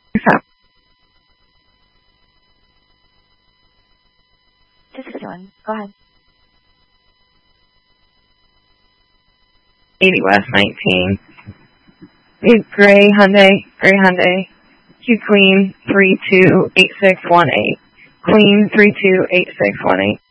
So. Just one. Go ahead. 80 West 19. Gray Hyundai. Q Clean 328618. Clean 328618.